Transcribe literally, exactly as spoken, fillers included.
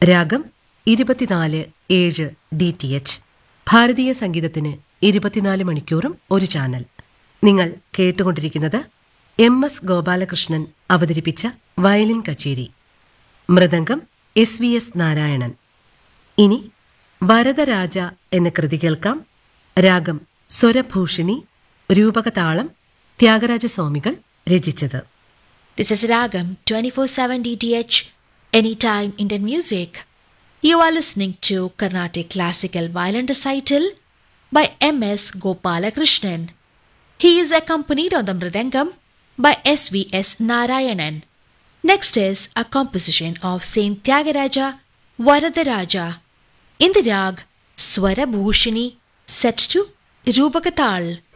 രാഗം ഇരുപത്തിനാല് ഏഴ് ഡി ടി എച്ച്. ഭാരതീയ സംഗീതത്തിന് ഇരുപത്തിനാല് മണിക്കൂറും ഒരു ചാനൽ. നിങ്ങൾ കേട്ടുകൊണ്ടിരിക്കുന്നത് എം എസ് ഗോപാലകൃഷ്ണൻ അവതരിപ്പിച്ച വയലിൻ കച്ചേരി. Mridangam S V S Narayanan. ഇനി വരദരാജ എന്ന കൃതി കേൾക്കാം. രാഗം സ്വരഭൂഷിണി. രൂപകതാളം ത്യാഗരാജസ്വാമികൾ രചിച്ചത്. This is Ragam twenty-four seven D T H, Anytime Indian Music. You are listening to Carnatic Classical Violin Recital by M S Gopalakrishnan. He is accompanied on the Mridangam by S V S Narayanan. Next is a composition of Saint Tyagaraja Varadaraja in the rag Swara Bhushini, set to Rupakatal.